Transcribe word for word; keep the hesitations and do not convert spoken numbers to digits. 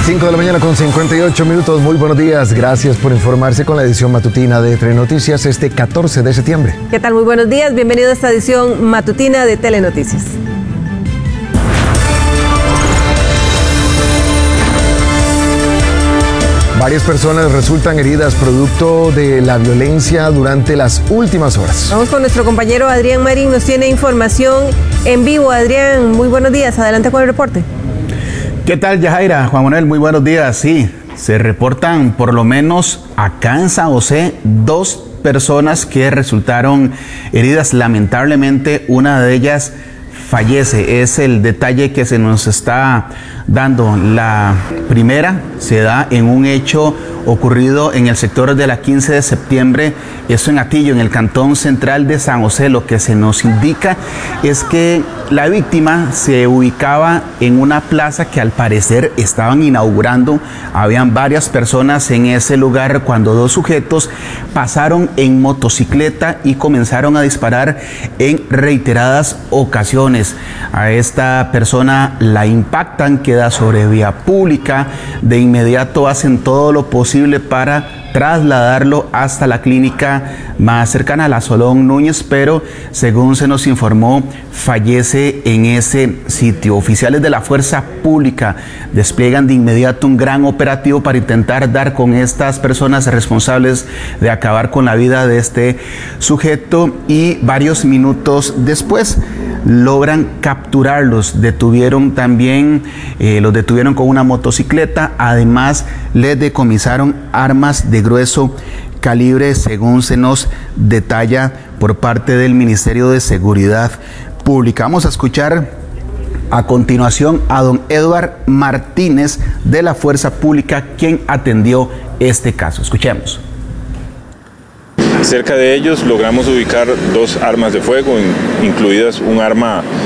cinco de la mañana con cincuenta y ocho minutos. Muy buenos días. Gracias por informarse con la edición matutina de Telenoticias este catorce de septiembre. ¿Qué tal? Muy buenos días. Bienvenido a esta edición matutina de Telenoticias. Varias personas resultan heridas producto de la violencia durante las últimas horas. Vamos con nuestro compañero Adrián Marín, nos tiene información en vivo. Adrián, muy buenos días. Adelante con el reporte. ¿Qué tal, Yajaira? Juan Manuel, muy buenos días. Sí, se reportan por lo menos acá en San José dos personas que resultaron heridas. Lamentablemente, una de ellas fallece. Es el detalle que se nos está dando. La primera se da en un hecho ocurrido en el sector de la quince de septiembre, esto en Atillo, en el cantón central de San José. Lo que se nos indica es que la víctima se ubicaba en una plaza que al parecer estaban inaugurando. Habían varias personas en ese lugar cuando dos sujetos pasaron en motocicleta y comenzaron a disparar en reiteradas ocasiones. A esta persona la impactan, queda sobre vía pública. De inmediato hacen todo lo posible para trasladarlo hasta la clínica más cercana, a la Solón Núñez, pero según se nos informó, fallece en ese sitio. Oficiales de la Fuerza Pública despliegan de inmediato un gran operativo para intentar dar con estas personas responsables de acabar con la vida de este sujeto, y varios minutos después logran capturarlos. Detuvieron también, eh, los detuvieron con una motocicleta. Además, les decomisaron armas de grueso calibre, según se nos detalla por parte del Ministerio de Seguridad Pública. Vamos a escuchar a continuación a don Edward Martínez de la Fuerza Pública, quien atendió este caso. Escuchemos. Cerca de ellos logramos ubicar dos armas de fuego, incluidas un arma